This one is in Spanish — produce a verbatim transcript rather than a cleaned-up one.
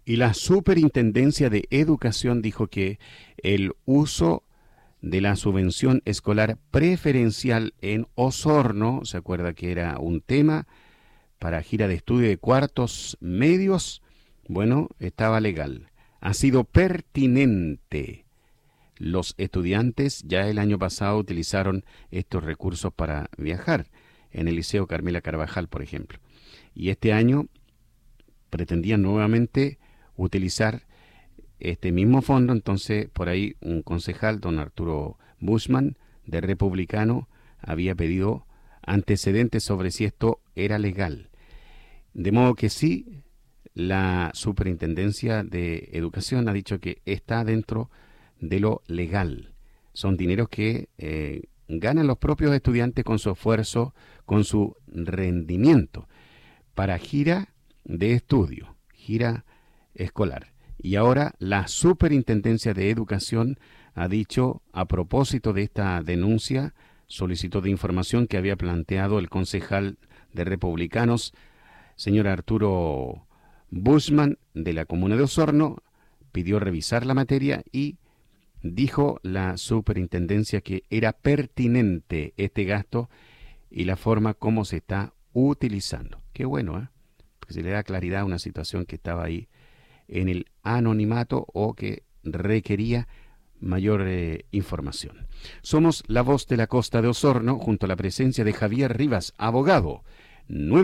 Y la Superintendencia de Educación dijo que el uso de la subvención escolar preferencial en Osorno, ¿se acuerda que era un tema para gira de estudio de cuartos medios? Bueno, estaba legal. Ha sido pertinente. Los estudiantes ya el año pasado utilizaron estos recursos para viajar, en el Liceo Carmela Carvajal, por ejemplo. Y este año pretendían nuevamente utilizar este mismo fondo. Entonces, por ahí un concejal, don Arturo Bushman, de Republicano, había pedido antecedentes sobre si esto era legal. De modo que sí, la Superintendencia de Educación ha dicho que está dentro de lo legal. Son dineros que eh, ganan los propios estudiantes con su esfuerzo, con su rendimiento, para gira de estudio, gira escolar. Y ahora la Superintendencia de Educación ha dicho, a propósito de esta denuncia, solicitud de información que había planteado el concejal de Republicanos, señor Arturo Bushman, de la comuna de Osorno, pidió revisar la materia y dijo la Superintendencia que era pertinente este gasto y la forma como se está utilizando. Qué bueno, ¿eh? Porque se le da claridad a una situación que estaba ahí en el anonimato o que requería mayor eh, información. Somos la voz de la costa de Osorno, junto a la presencia de Javier Rivas, abogado.